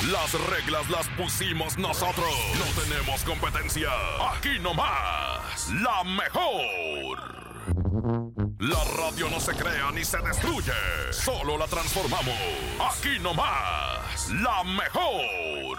Las reglas las pusimos nosotros. No tenemos competencia. Aquí nomás, la mejor. La radio no se crea ni se destruye. Solo la transformamos. Aquí nomás, la mejor.